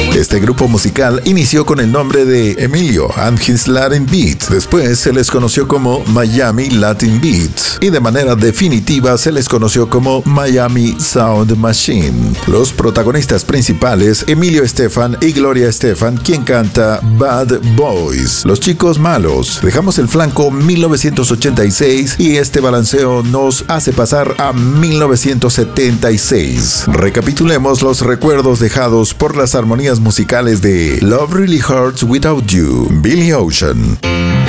Este grupo musical inició con el nombre de Emilio and His Latin Beat. Después se les conoció como Miami Latin Beat y de manera definitiva se les conoció como Miami Sound Machine. Los protagonistas principales, Emilio Estefan y Gloria Estefan, quien canta Bad Boys, Los Chicos Malos. Dejamos el flanco 1986 y este balanceo nos hace pasar a 1976. Recapitulemos los recuerdos dejados por las armonías musicales de Love Really Hurts Without You, Billy Ocean.